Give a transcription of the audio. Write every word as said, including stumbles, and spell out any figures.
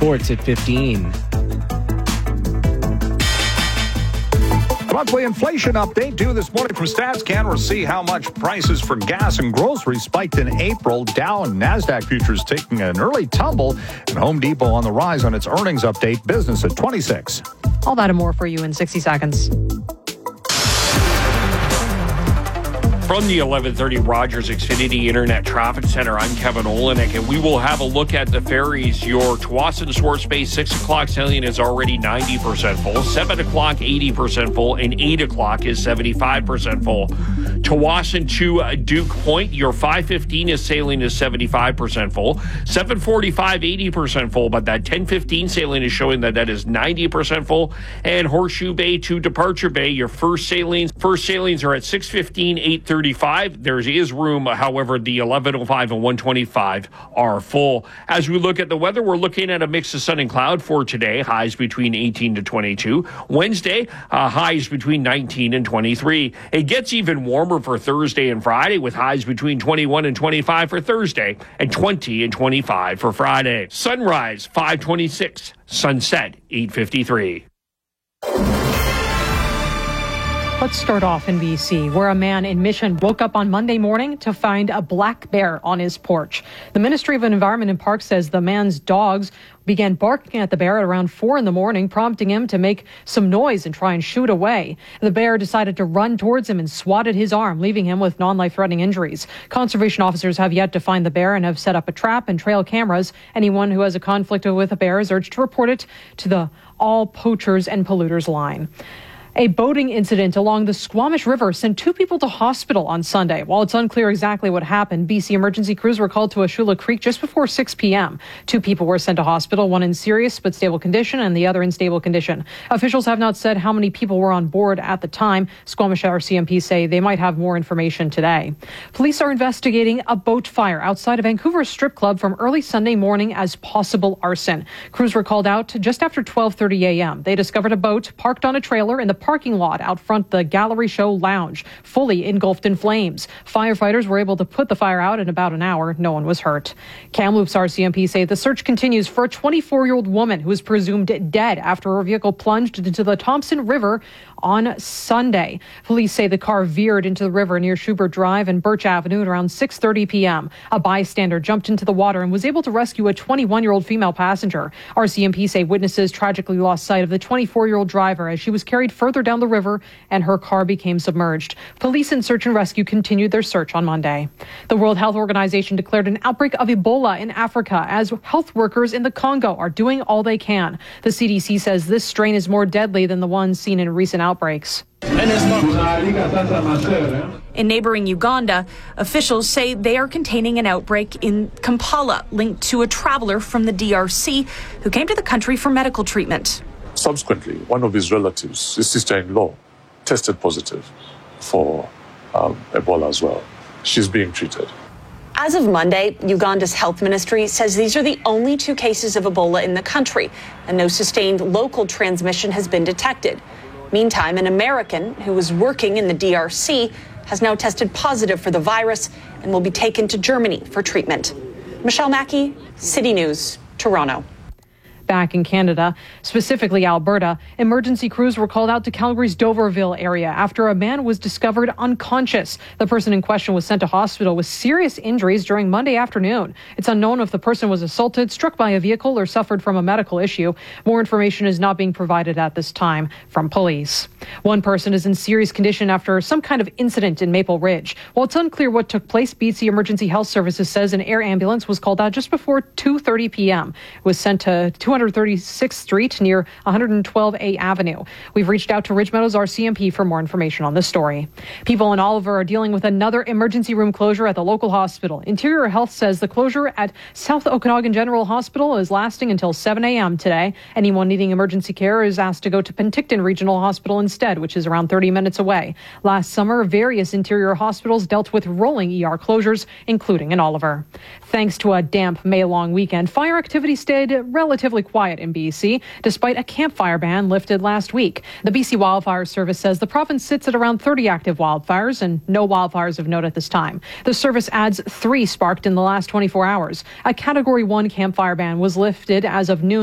Sports at fifteen. Monthly inflation update due this morning from StatsCan. We'll see how much prices for gas and groceries spiked in April. Dow and NASDAQ futures taking an early tumble, and Home Depot on the rise on its earnings update. Business at twenty-six. All that and more for you in sixty seconds. From the eleven thirty Rogers Xfinity Internet Traffic Center, I'm Kevin Olenek, and we will have a look at the ferries. Your Tsawwassen Swartz Bay six o'clock sailing is already ninety percent full, seven o'clock eighty percent full, and eight o'clock is seventy-five percent full. Tsawwassen to Duke Point, your five fifteen is sailing is seventy-five percent full, seven forty-five eighty percent full, but that ten fifteen sailing is showing that that is ninety percent full. And Horseshoe Bay to Departure Bay, your first sailings, first sailings are at six fifteen, eight thirty-five. There is room, however, the eleven oh five and one twenty-five are full. As we look at the weather, we're looking at a mix of sun and cloud for today, highs between eighteen to twenty-two. Wednesday, uh, highs between nineteen and twenty-three. It gets even warmer for Thursday and Friday, with highs between twenty-one and twenty-five for Thursday and twenty and twenty-five for Friday. Sunrise, five twenty-six. Sunset, eight fifty-three. Let's start off in B C, where a man in Mission woke up on Monday morning to find a black bear on his porch. The Ministry of Environment and Parks says the man's dogs began barking at the bear at around four in the morning, prompting him to make some noise and try and shoot away. The bear decided to run towards him and swatted his arm, leaving him with non-life-threatening injuries. Conservation officers have yet to find the bear and have set up a trap and trail cameras. Anyone who has a conflict with a bear is urged to report it to the All Poachers and Polluters line. A boating incident along the Squamish River sent two people to hospital on Sunday. While it's unclear exactly what happened, B C emergency crews were called to Ashula Creek just before six p.m. Two people were sent to hospital, one in serious but stable condition and the other in stable condition. Officials have not said how many people were on board at the time. Squamish R C M P say they might have more information today. Police are investigating a boat fire outside a Vancouver strip club from early Sunday morning as possible arson. Crews were called out just after twelve thirty a.m. They discovered a boat parked on a trailer in the parking lot out front the Gallery Show Lounge, fully engulfed in flames. Firefighters were able to put the fire out in about an hour. No one was hurt. Kamloops R C M P say the search continues for a twenty-four-year-old woman who is presumed dead after her vehicle plunged into the Thompson River on Sunday. Police say the car veered into the river near Schubert Drive and Birch Avenue at around six thirty p.m. A bystander jumped into the water and was able to rescue a twenty-one-year-old female passenger. R C M P say witnesses tragically lost sight of the twenty-four-year-old driver as she was carried further down the river and her car became submerged. Police and search and rescue continued their search on Monday. The World Health Organization declared an outbreak of Ebola in Africa as health workers in the Congo are doing all they can. The C D C says this strain is more deadly than the ones seen in recent outbreaks. In neighboring Uganda, officials say they are containing an outbreak in Kampala linked to a traveler from the D R C who came to the country for medical treatment. Subsequently, one of his relatives, his sister-in-law, tested positive for um, Ebola as well. She's being treated. As of Monday, Uganda's health ministry says these are the only two cases of Ebola in the country, and no sustained local transmission has been detected. Meantime, an American who was working in the D R C has now tested positive for the virus and will be taken to Germany for treatment. Michelle Mackey, City News, Toronto. Back in Canada, specifically Alberta, emergency crews were called out to Calgary's Doverville area after a man was discovered unconscious. The person in question was sent to hospital with serious injuries during Monday afternoon. It's unknown if the person was assaulted, struck by a vehicle, or suffered from a medical issue. More information is not being provided at this time from police. One person is in serious condition after some kind of incident in Maple Ridge. While it's unclear what took place, B C Emergency Health Services says an air ambulance was called out just before two thirty p.m. It was sent to two thirty-sixth Street near one twelve A Avenue. We've reached out to Ridge Meadows R C M P for more information on this story. People in Oliver are dealing with another emergency room closure at the local hospital. Interior Health says the closure at South Okanagan General Hospital is lasting until seven a.m. today. Anyone needing emergency care is asked to go to Penticton Regional Hospital instead, which is around thirty minutes away. Last summer, various interior hospitals dealt with rolling E R closures, including in Oliver. Thanks to a damp May-long weekend, fire activity stayed relatively quiet in B C, despite a campfire ban lifted last week. The B C Wildfire Service says the province sits at around thirty active wildfires and no wildfires of note at this time. The service adds three sparked in the last twenty-four hours. A Category one campfire ban was lifted as of noon